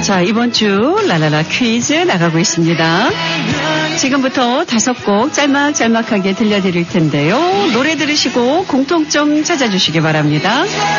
자, 이번 주 라라라 퀴즈 나가고 있습니다. 지금부터 5곡 짤막짤막하게 들려드릴 텐데요. 노래 들으시고 공통점 찾아주시기 바랍니다.